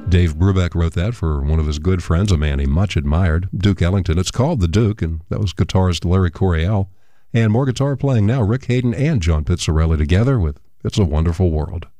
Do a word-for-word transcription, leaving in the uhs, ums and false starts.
Dave Brubeck wrote that for one of his good friends, a man he much admired, Duke Ellington. It's called The Duke, and that was guitarist Larry Coryell. And more guitar playing now, Rick Hayden and John Pizzarelli together with It's a Wonderful World.